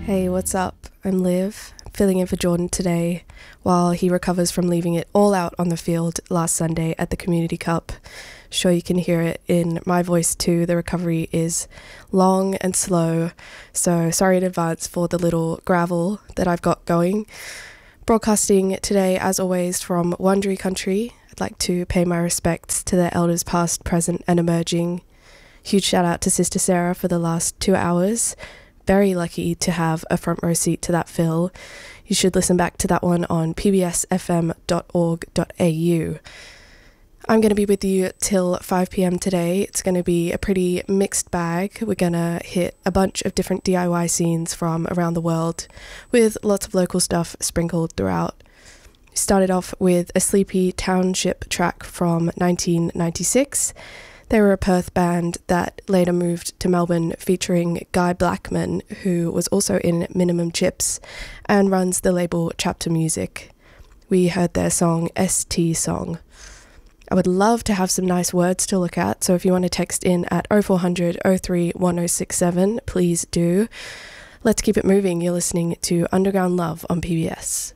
Hey, what's up? I'm Liv, filling in for Jordan today while he recovers from leaving it all out on the field last Sunday at the Community Cup. Sure, you can hear it in my voice too. The recovery is long and slow, so sorry in advance for the little gravel that I've got going. Broadcasting today, as always, from Wurundjeri Country. I'd like to pay my respects to their elders past, present and emerging. Huge shout out to Sister Sarah for the last 2 hours. Very lucky to have a front row seat to that fill. You should listen back to that one on pbsfm.org.au. I'm going to be with you till 5 p.m. today. It's going to be a pretty mixed bag. We're going to hit a bunch of different DIY scenes from around the world with lots of local stuff sprinkled throughout. We started off with a Sleepy Township track from 1996. They were a Perth band that later moved to Melbourne, featuring Guy Blackman, who was also in Minimum Chips and runs the label Chapter Music. We heard their song ST Song. I would love to have some nice words to look at, so if you want to text in at 0400 03 1067, please do. Let's keep it moving. You're listening to Underground Love on PBS.